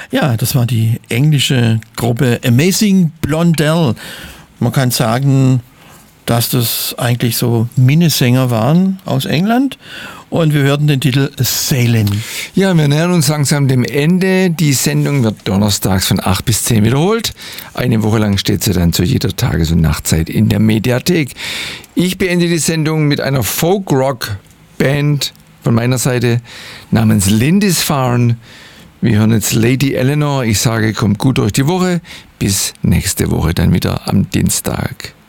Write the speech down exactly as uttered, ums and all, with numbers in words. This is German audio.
Ja, das war die englische Gruppe Amazing Blondell. Man kann sagen, dass das eigentlich so Minnesänger waren aus England. Und wir hörten den Titel Sailin'. Ja, wir nähern uns langsam dem Ende. Die Sendung wird donnerstags von acht bis zehn wiederholt. Eine Woche lang steht sie dann zu jeder Tages- und Nachtzeit in der Mediathek. Ich beende die Sendung mit einer Folk-Rock-Band von meiner Seite namens Lindisfarne. Wir hören jetzt Lady Eleanor. Ich sage, kommt gut durch die Woche. Bis nächste Woche dann wieder am Dienstag.